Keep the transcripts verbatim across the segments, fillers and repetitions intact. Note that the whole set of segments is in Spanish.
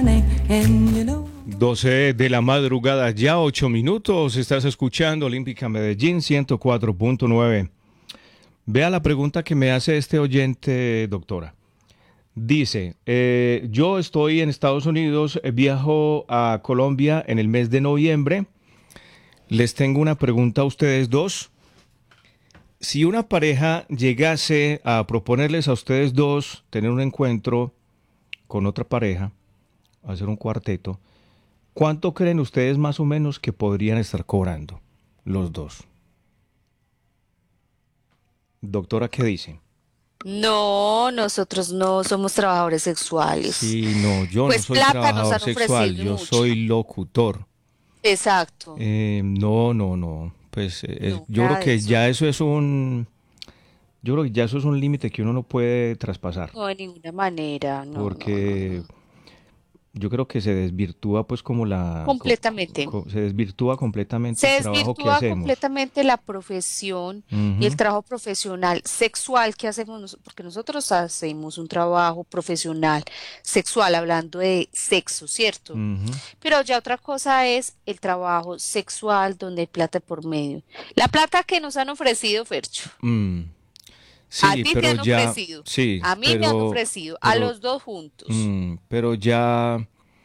doce de la madrugada, ya ocho minutos. Estás escuchando Olímpica Medellín ciento cuatro punto nueve. Vea la pregunta que me hace este oyente, doctora. Dice, eh, yo estoy en Estados Unidos, eh, viajo a Colombia en el mes de noviembre. Les tengo una pregunta a ustedes dos. Si una pareja llegase a proponerles a ustedes dos tener un encuentro con otra pareja, hacer un cuarteto, ¿cuánto creen ustedes más o menos que podrían estar cobrando los dos? Doctora, ¿qué dice? No, nosotros no somos trabajadores sexuales. Sí, no, yo Pues no soy plata nos trabajador han sexual, ofrecido yo mucho. soy locutor. Exacto. Eh, no, no, no. Pues eh, es- No, yo creo nada de que eso. ya eso es un, yo creo que ya eso es un límite que uno no puede traspasar, No, de ninguna manera. No, no, no, porque no. yo creo que se desvirtúa pues como la, co- Completamente. co- se desvirtúa completamente Se el trabajo que desvirtúa hacemos. completamente la profesión y el Ujú, trabajo profesional sexual que hacemos, nos- porque nosotros hacemos un trabajo profesional sexual, hablando de sexo, ¿cierto? ujú. Pero ya otra cosa es el trabajo sexual donde hay plata por medio. La plata que nos han ofrecido, Fercho. Mm, A sí, ti te pero han ya, ofrecido, sí, a mí me han pero, ofrecido, a pero, los dos juntos. mm, pero ya,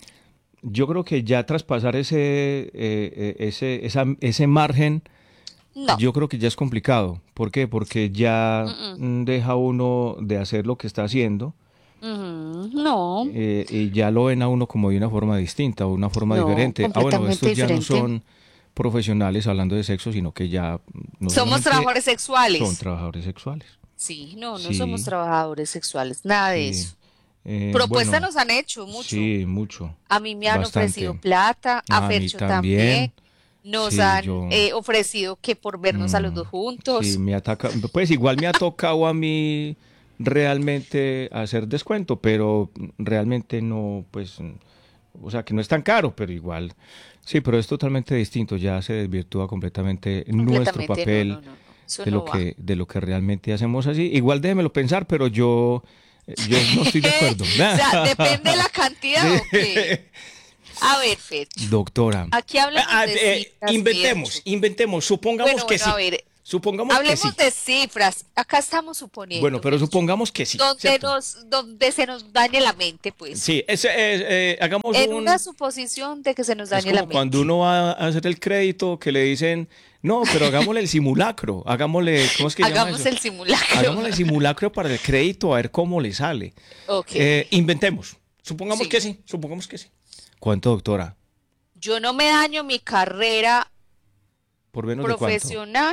yo creo que ya traspasar ese, eh, eh, ese, esa- ese margen, No. yo creo que ya es complicado. ¿Por qué? Porque mm, ya mm, mm, deja uno de hacer lo que está haciendo, ujú, No, eh, y ya lo ven a uno como de una forma distinta o una forma no, diferente. Ah, bueno, completamente estos ya no diferente. son profesionales hablando de sexo, sino que ya mm, no Somos solamente trabajadores son sexuales. trabajadores sexuales. Sí, no, no somos Sí, trabajadores sexuales, nada de sí. eso. Eh, Propuestas bueno, nos han hecho mucho. sí, mucho, A mí me han ofrecido bastante. plata, a A mí Fercho también. también. Nos Sí, han yo. eh, ofrecido que por vernos a los mm, dos sí, juntos. me ataca. Pues igual me ha tocado a mí realmente hacer descuento, pero realmente no, pues, o sea, que no es tan caro, pero igual. Sí, pero es totalmente distinto. Ya se desvirtúa completamente nuestro Completamente, no, papel no, no, no. Eso de lo no va. que, de lo que realmente hacemos así. Igual déjemelo pensar, pero yo, eh, yo no estoy de acuerdo. O sea, depende de la cantidad o qué. A ver, Fercho, Doctora. aquí hablemos Ah, ah, de eh, cifras, inventemos, Fercho. inventemos, supongamos Bueno, que bueno, a sí. ver, Supongamos que sí. hablemos de cifras. Acá estamos Bueno, suponiendo, pero Fercho. supongamos que sí, Donde ¿cierto? nos, donde se nos dañe la mente, pues. Sí, ese, eh, eh, hagamos En una un... suposición de que se nos Es dañe la como cuando mente. uno va a hacer el crédito que le dicen, no, pero hagámosle el simulacro, hagámosle, ¿cómo es que llama Hagamos eso? el simulacro. Hagámosle el simulacro para el crédito a ver cómo le sale. Ok, Eh, inventemos. Supongamos que sí. sí, supongamos que sí. ¿Cuánto, doctora? Yo no me daño mi carrera ¿Por menos de cuánto? profesional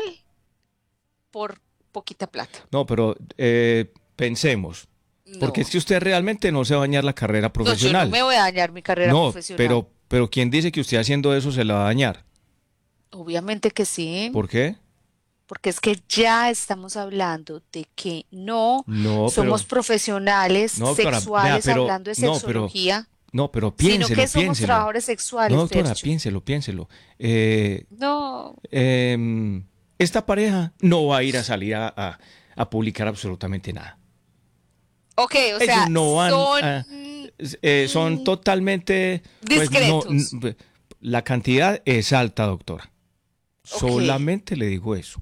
por poquita plata. No, pero eh, pensemos. Porque es No, que usted realmente no se va a dañar la carrera no, yo no profesional. me voy a dañar mi carrera No, profesional. pero, pero ¿quién dice que usted haciendo eso se la va a dañar? Obviamente que sí, ¿Por qué? porque es que ya estamos hablando de que no No, somos pero, profesionales no, doctora, vea, sexuales pero, hablando de no, pero, sexología, no, pero sino que piénselo, somos piénselo. trabajadores No, sexuales, doctora, Fercho. piénselo, piénselo. Eh, No, em, esta pareja no va a ir a salir a, a- a publicar absolutamente nada. ok, o Ellos sea, no van son a, eh, son mm, totalmente, pues no, discretos. n- la cantidad es alta, doctora. Ok, Solamente le digo eso.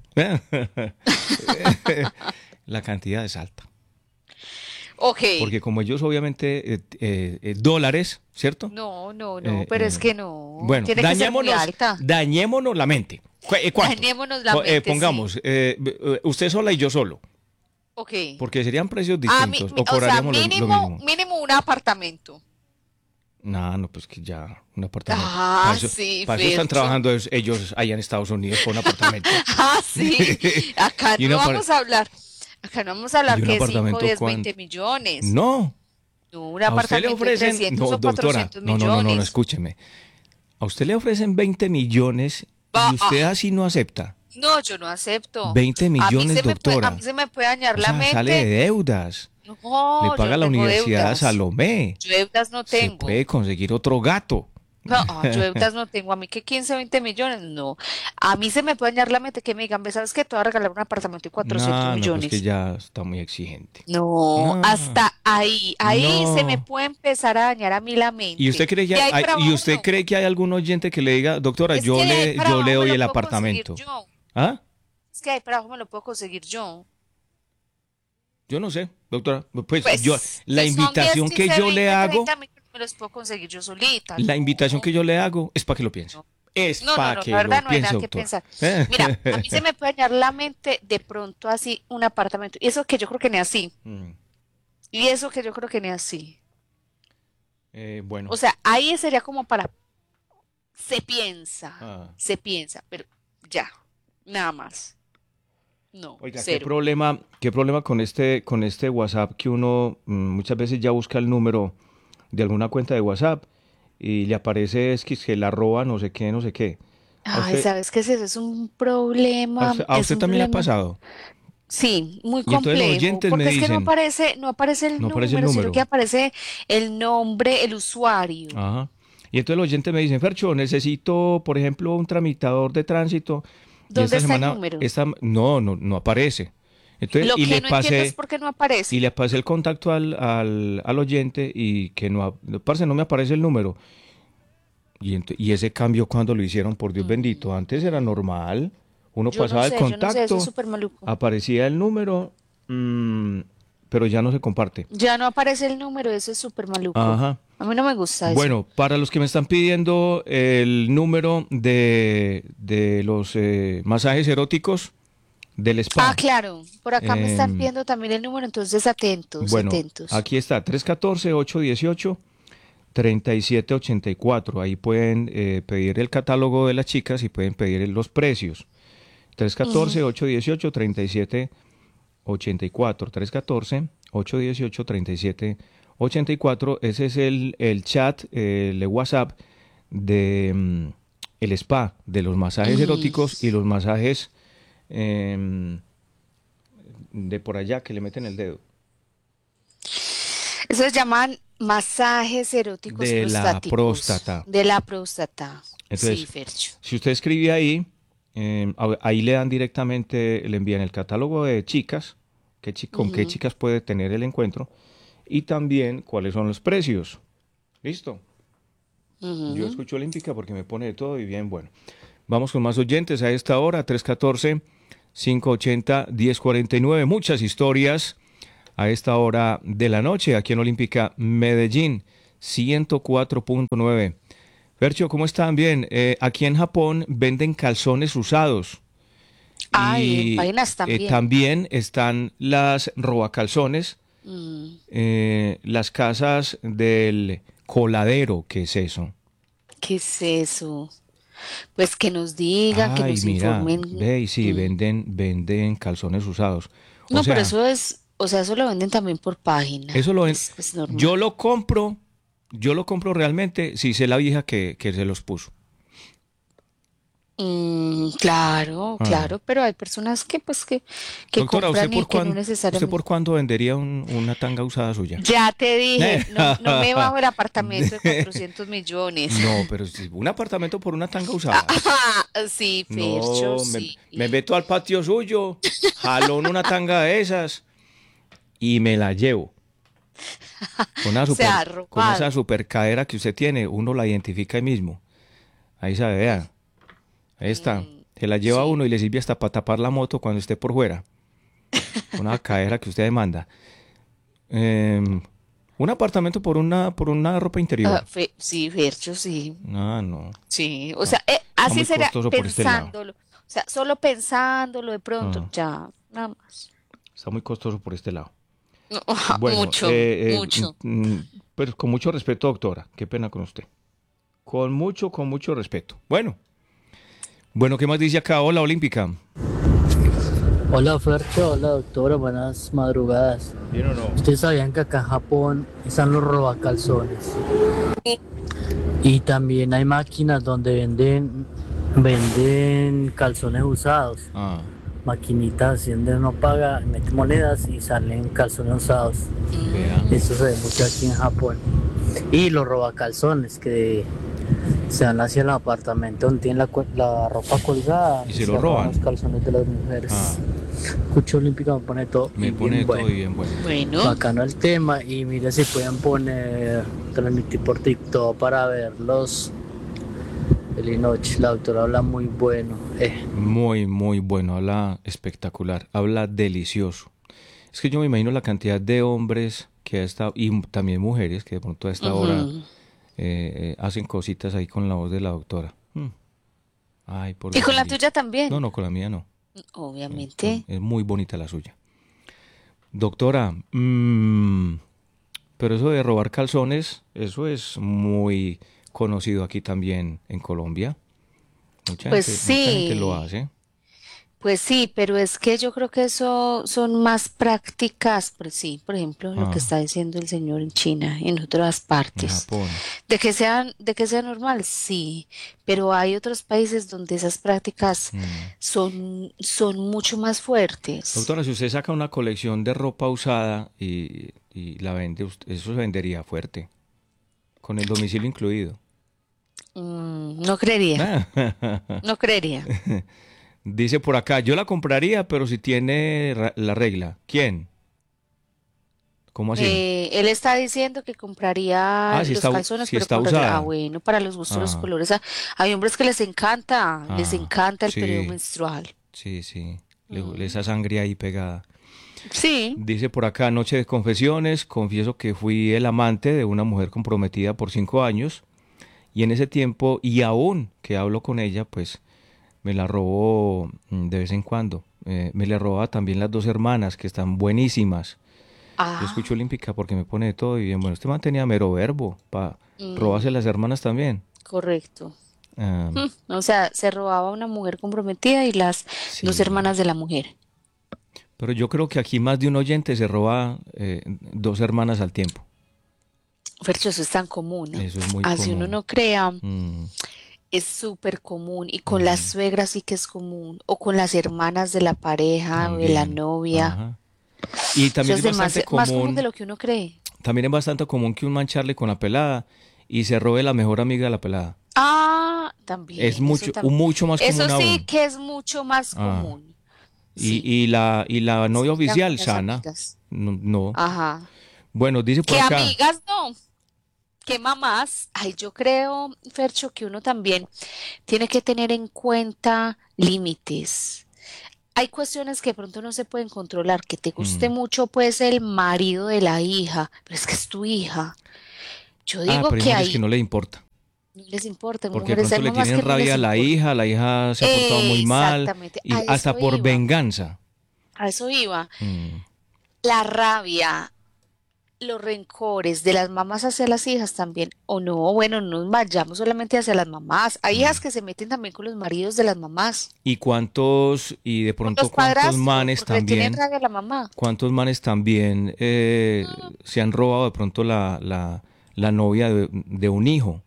La cantidad es alta. ok. Porque como ellos obviamente, eh, eh, eh, dólares, ¿cierto? No, no, no, Eh, pero es eh, que no. bueno, Tiene que ser muy dañémonos, alta. dañémonos la mente. ¿Cu- eh, ¿Cuánto? Dañémonos la Po- eh, mente, sí. pongamos, eh, eh, usted sola y yo solo. Ok. Porque serían precios Ah, mi- distintos mi- o o sea, cobraríamos lo, lo mínimo, mismo. mínimo un apartamento. No, no, pues que ya un apartamento. Para Ah, eso, sí, para eso están Fercho. trabajando es- ellos allá en Estados Unidos por un apartamento. Ah, sí. Acá y, un no apar- vamos a hablar. Acá no vamos a y hablar un que de cinco, apartamento, diez, ¿cuánto? veinte millones. No, No, un a usted le apartamento de ofrecen, trescientos no, o doctora, cuatrocientos no, no, no, no, no, millones. escúcheme. A usted le ofrecen veinte millones y Ah, usted ah, así no acepta. no, yo no acepto. veinte A mí millones, se me puede, a doctora. mí se me puede dañar O la sea, sale de mente. deudas. Le No, yo paga no la tengo universidad a deudas. Salomé. Yo deudas no Se tengo. puede conseguir otro gato. No, ah, yo deudas no tengo, a mí que quince, veinte millones, no. A mí se me puede dañar la mente que me digan, "Ve, ¿sabes qué? Te voy a regalar un apartamento de cuatrocientos No, no, pues que millones. ya está muy exigente. No, No, hasta ahí, ahí se me no. puede empezar a dañar a mí la ¿Y usted mente. cree que De ahí hay, para y abajo usted no. cree que hay algún oyente que le diga, doctora, Es yo que de ahí le, para yo le abajo me doy lo el puedo conseguir apartamento? yo. ¿Ah? Es que de ahí para abajo me lo puedo conseguir yo. Yo no sé, doctora. Pues yo, Pues, la si son diez, invitación que quince, yo le veinte, hago, treinta millones, me los puedo conseguir yo solita. la invitación No, que yo le hago es para que lo piense. no. Es No, no, para no, la que lo verdad no hay piense, nada que doctora. pensar. Mira, a mí se me puede dañar la mente de pronto así un apartamento. Y eso que yo creo que ni así. Mm, Y eso que yo creo que ni así. eh, bueno, O sea, ahí sería como para, se piensa, ah, se piensa, pero ya, nada más. No, oiga, qué cero. problema, qué problema con este, con este WhatsApp que uno mm, muchas veces ya busca el número de alguna cuenta de WhatsApp y le aparece es que se la roba, no sé qué, no sé qué. A Ay, usted, ¿sabes qué es eso? Es un a problema, usted, a es usted un también le ha problema. pasado. Sí, muy Y entonces los complejo, oyentes me porque es que no dicen, aparece, no aparece el no aparece el número, sino que número. aparece el nombre, el usuario. Ajá. Y entonces los oyentes me dicen, Fercho, necesito, por ejemplo, un tramitador de tránsito. Y ¿Dónde esta está el semana, número? esta, no, no, no aparece. Entonces, Lo y que le no entiendo es pasé, por qué no y aparece. le pasé el contacto al, al, al oyente y que no, ap- parce, no me aparece el número. Y, ent- y ese cambio cuando lo hicieron, por Dios bendito, antes era Mm, normal. Uno yo no pasaba el sé, yo no sé, eso es contacto, súper maluco. aparecía el número, mm, pero ya no se comparte. Ya no aparece el número, eso es súper maluco. Ajá. A mí no me gusta eso. Bueno, para los que me están pidiendo el número de, de los eh, masajes eróticos del Ah, spa. claro, por acá me están em, pidiendo también el número, entonces atentos, bueno, atentos. aquí está, tres uno cuatro, ocho uno ocho, tres siete ocho cuatro. Ahí pueden eh, pedir el catálogo de las chicas y pueden pedir los precios. tres uno cuatro, ocho uno ocho, tres siete ocho cuatro. tres uno cuatro, ocho uno ocho, tres siete ocho cuatro. Ese es el, el chat, eh, el WhatsApp de mm, el spa, de los masajes Mm. eróticos y los masajes em, de por allá que le meten el dedo. Eso se llaman masajes eróticos De la prostáticos próstata. de la próstata. Sí, Entonces, Fercho. si usted escribe ahí, em, a- ahí le dan directamente, le envían el catálogo de chicas, qué chi- con qué Ujú, chicas puede tener el encuentro y también cuáles son los precios. ¿Listo? Yo ujú. escucho Olímpica porque me pone de todo y bien, bueno. Vamos con más oyentes a esta hora, tres uno cuatro, cinco ocho cero, uno cero cuatro nueve. Muchas historias a esta hora de la noche aquí en Olímpica Medellín, ciento cuatro punto nueve. Fercho, ¿cómo están? Bien. Eh, aquí en Japón venden calzones usados Ay, en y páginas eh, también. también están las robacalzones, Mm, eh, las casas del coladero, ¿qué es eso? ¿qué es eso? Pues que nos digan, que Ay, nos mira, informen. ve y sí, Mm. venden, venden calzones usados. O No, pero sea, eso es, o sea, eso lo venden también por eso página. lo ven. Es, es normal. Yo lo compro, yo lo compro realmente si sé la vieja que, que se los puso. Mm, claro, Ah. claro, pero hay personas que pues que, que Doctora, ¿usted compran y por que no cuán, usted necesariamente. por cuándo vendería un- una tanga usada suya? Ya te dije, no, no me bajo el apartamento de cuatrocientos millones. No, pero si un apartamento por una tanga usada. Ah, sí, Fercho, No, me, sí. me meto al patio suyo, jalón una tanga de esas y me la llevo. Con una Se ha super, con esa robado. super cadera que usted tiene, uno la identifica ahí mismo. Ahí sabe, vea. Ahí está. Mm, Se la lleva sí. uno y le sirve hasta para tapar la moto cuando esté por fuera. Con una cadera que usted demanda. Em, un apartamento por una, por una ropa Ah, interior. fe- sí, Fercho, sí. Ah, no. Sí. O No. sea, eh, Está así muy sería costoso por este lado. pensándolo. O sea, solo pensándolo de pronto, Ah, ya, nada más. está muy costoso por este lado. No, Bueno, mucho, eh, eh, mucho. mm, mm, pero con mucho respeto, doctora. Qué pena con usted. Con mucho, con mucho respeto. Bueno, bueno, ¿qué más dice acá? Hola, Olímpica. Hola Fercho, hola doctora, buenas madrugadas. ¿Bien o no? Ustedes sabían que acá en Japón están los robacalzones y también hay máquinas donde venden venden calzones usados, Ah, maquinitas así donde uno paga, mete monedas y salen calzones usados. vea. Eso se ve mucho aquí en Japón. Y los robacalzones que se van hacia el apartamento donde tienen la, cu- la ropa colgada Y se lo roban roban. los calzones de las mujeres. Ah. Escucho Olímpica, me pone todo. Me y pone bien todo bueno. y bien bueno. Bueno, Bacano el tema y mire si pueden poner, transmitir por TikTok para verlos. Feliz noche, la doctora habla muy bueno. Eh. Muy, muy bueno. Habla espectacular. Habla delicioso. Es que yo me imagino la cantidad de hombres que ha estado, y también mujeres que de pronto a esta hora ujú. eh, eh, hacen cositas ahí con la voz de la doctora. Mm. Ay, por Y con la bendito. tuya también, No, no, con la mía no. obviamente. Es muy bonita la suya. Doctora, mm, pero eso de robar calzones, eso es muy conocido aquí también en Colombia. Mucha Pues gente, mucha gente lo sí. hace. Pues sí, pero es que yo creo que eso son más prácticas, pues sí, por ejemplo, lo que Ah, está diciendo el señor en China, en otras en partes. Japón. De que sean, de que sea normal, sí, pero hay otros países donde esas prácticas Mm. son, son mucho más fuertes. Doctora, si usted saca una colección de ropa usada y, y la vende, usted- eso se vendería fuerte, con el domicilio incluido. Mm, no creería, no creería. Dice por acá, yo la compraría, pero si tiene ra- la regla. ¿Quién? ¿Cómo así? Eh, él está diciendo que compraría Ah, si los está, u- calzones, si pero está con regla. Ah, usada. bueno, para los gustos, los Ah, colores. Ah, hay hombres que les encanta, les ah, encanta el periodo sí, menstrual. sí, sí. Le, le- Mm, esa sangre ahí pegada. sí. Dice por acá, noche de confesiones, confieso que fui el amante de una mujer comprometida por cinco años y en ese tiempo, y aún que hablo con ella, pues me la robó mm, de vez en cuando. Eh, me le robaba también las dos hermanas, que están buenísimas. Yo escucho Ah, Olímpica porque me pone de todo y bien, bueno, este man tenía mero verbo para robarse mm, las hermanas también. correcto. Ah, Mm, o sea, se robaba una mujer comprometida y las dos sí, hermanas de la mujer. pero yo creo que aquí más de un oyente se roba eh, dos hermanas al tiempo. Fercho, eso es tan común, ¿no? Eso es muy Así uno común. no crea, Mm, es súper común. Y con las ujú, suegras sí que es común. O con las hermanas de la pareja o de la también. novia. Ajá. Y Eso también es es bastante demasiado, más común de común, lo que uno cree. también es bastante común que un man charle con la pelada y se robe la mejor amiga de la pelada. Ah, Es también, eso mucho, también. mucho más Eso común sí aún. que es mucho más Ah, común. y, Sí, y la, y la se novia ligan con oficial, las sana, amigas. no, no. Ajá. Bueno, dice por ¿Qué acá. amigas no? ¿Qué mamás? Ay, yo creo, Fercho, que uno también tiene que tener en cuenta límites. Hay cuestiones que de pronto no se pueden controlar. Que te guste mm, mucho, puede ser el marido de la hija, pero es que es tu hija. Yo Ah, digo pero hay que mujeres que ahí no le importa, no les importa, porque de mujeres, hay pronto le mamás tienen que no les rabia a la importa. hija, la hija se ha portado muy mal, Exactamente, y a hasta eso por iba, venganza. a eso iba. Mm, La rabia, los rencores de las mamás hacia las hijas también, o no, bueno, no nos vayamos solamente hacia las mamás. Hay hijas mm. que se meten también con los maridos de las mamás, Y cuántos, y de con pronto los cuántos padrastros, manes porque le tienen también, rabia a la mamá. cuántos manes también eh, Mm, se han robado de pronto la, la, la novia de, de un hijo.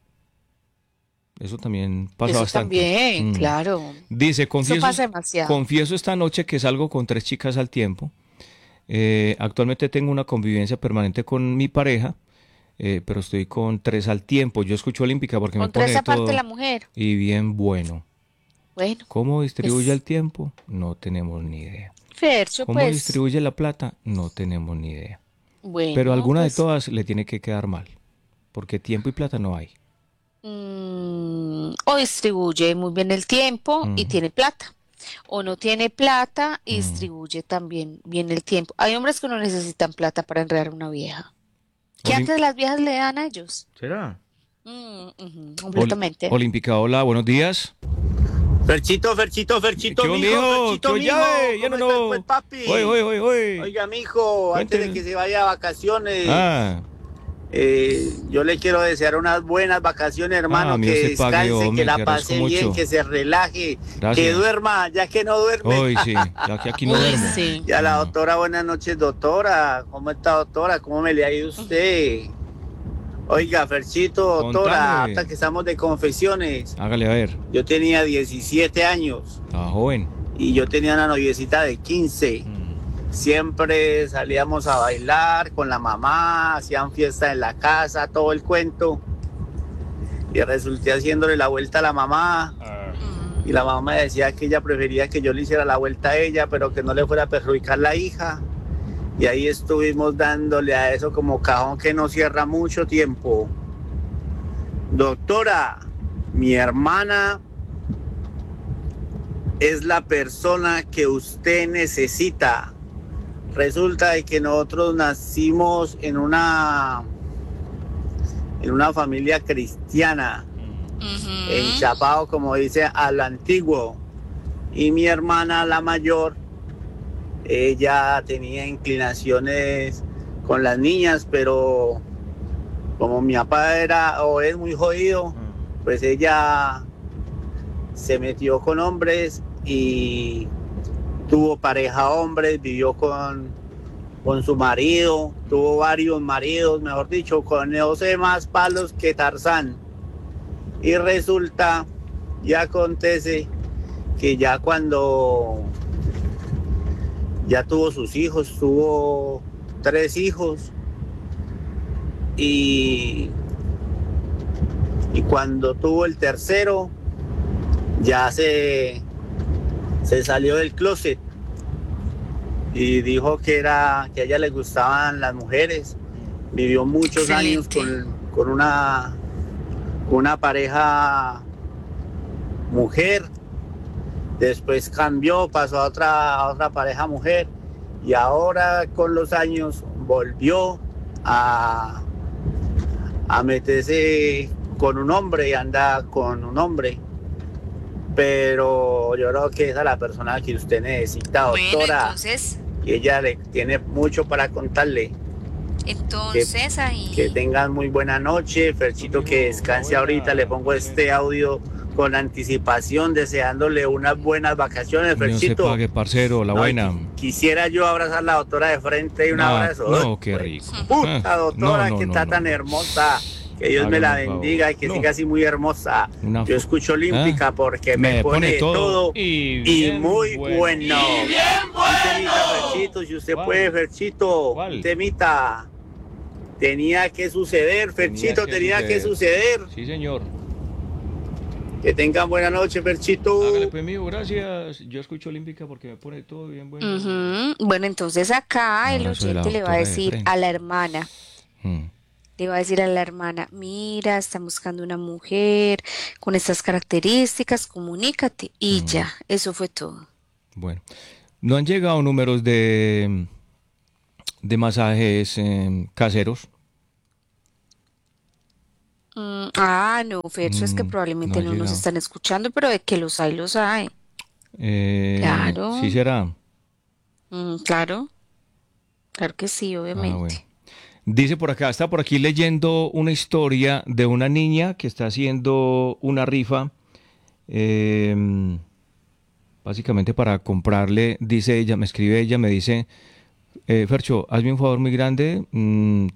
Eso también pasa eso bastante. también, Mm. claro. Dice, Eso confieso, pasa demasiado. confieso esta noche que salgo con tres chicas al tiempo. Eh, actualmente tengo una convivencia permanente con mi pareja, eh, pero estoy con tres al tiempo. Yo escucho Olímpica porque me Contra pone de esa parte de todo la mujer. y bien bueno. Bueno, ¿Cómo distribuye el pues, tiempo? No tenemos ni idea. Fercho, ¿Cómo pues, distribuye la plata? No tenemos ni idea. Pero bueno, alguna de pues, todas le tiene que quedar mal, porque tiempo y plata no hay. mm, o distribuye muy bien el tiempo y Mm, tiene plata. O no tiene plata y mm. distribuye también bien el tiempo. Hay hombres que no necesitan plata para enredar a una vieja. Que Olim- antes las viejas le dan a ellos. ¿Será? Mm, ujú, Ol- completamente. Olímpica, hola, buenos días. Ferchito, Ferchito, ¿Qué Ferchito, hubo, mijo, mijo? ¿Qué Ferchito, hubo, mijo, llave? Ya ¿cómo no, estás, pues, no. papi? Oye, oye, oye, oye. Oiga, mijo, antes de Cuente. que se vaya a vacaciones, Ah, eh, yo le quiero desear unas buenas vacaciones, ah, hermano, amigo, que se pague, descanse, hombre, que la te agradezco pase bien, mucho. que se relaje, que Gracias. duerma, ya que no duerme. Hoy sí, ya que aquí no Uy, duermo. sí. Y a la Ah, doctora, buenas noches, doctora. ¿Cómo está, doctora? ¿Cómo me le ha ido usted? Oiga, Ferchito, doctora, hasta contame. que estamos de confesiones. Hágale a ver. Yo tenía diecisiete años Estaba joven. y yo tenía una noviecita de quince. Mm, Siempre salíamos a bailar con la mamá, hacían fiesta en la casa, todo el cuento. y resulté haciéndole la vuelta a la mamá. Y la mamá me decía que ella prefería que yo le hiciera la vuelta a ella, pero que no le fuera a perjudicar la hija. Y ahí estuvimos dándole a eso como cajón que no cierra mucho tiempo. Doctora, mi hermana es la persona que usted necesita. Resulta de que nosotros nacimos en una, en una familia cristiana. Uh-huh. Enchapado, como dice, a lo antiguo. Y mi hermana, la mayor, ella tenía inclinaciones con las niñas, pero como mi papá era o es muy jodido, pues ella se metió con hombres y tuvo pareja hombres, vivió con, con su marido, tuvo varios maridos, mejor dicho, con doce más palos que Tarzán. Y resulta y acontece que ya cuando ya tuvo sus hijos, tuvo tres hijos, y, y cuando tuvo el tercero, ya se, se salió del closet y dijo que, era, que a ella le gustaban las mujeres. Vivió muchos Excelente. años con, con una... una pareja mujer, después cambió, pasó a otra, a otra pareja mujer y ahora con los años volvió a, a meterse con un hombre y anda con un hombre. Pero yo creo que esa es la persona que usted necesita, doctora. Bueno, entonces... Y ella le tiene mucho para contarle. Entonces que, ahí... que tengan muy buena noche, Ferchito, que descanse ahorita. Le pongo este audio con anticipación, deseándole unas buenas vacaciones, Ferchito. No se pague, parcero, la no, buena. Quisiera yo abrazar a la doctora de frente y un no, abrazo. No, qué rico. Puta doctora, no, no, que no, está no, tan no. hermosa. Que Dios Hágame me la un favor. bendiga y que No. siga así muy hermosa. Una Yo fo- escucho Olímpica ¿Ah? porque me, Me pone, pone todo todo y y, bien muy bueno. bueno. Y bien Un temita, Ferchito, si usted ¿Cuál? puede, Ferchito. ¿Cuál? Un temita. Tenía que suceder, Ferchito, tenía, Tenía que, que suceder. Sí, señor. Que tengan buena noche, Ferchito. Hágale pues, mío, gracias. Yo escucho Olímpica porque me pone todo bien bueno. Ujú. Bueno, entonces acá el Abrazo de la oyente le va a doctora de decir frente. a la hermana, Mm. le va a decir a la hermana, mira, están buscando una mujer con estas características, comunícate. Y Mm. ya, eso fue todo. Bueno, ¿no han llegado números de, de masajes eh, caseros? Mm, ah, no, Fercho, es que Mm, probablemente no ha no nos llegado. están escuchando, pero de que los hay, los hay. Eh, Claro. ¿Sí será? Mm, claro, claro que sí, Ah, obviamente. bueno. Dice por acá, está por aquí leyendo una historia de una niña que está haciendo una rifa, eh, básicamente para comprarle, dice ella, me escribe ella, me dice, eh, Fercho, hazme un favor muy grande, mm,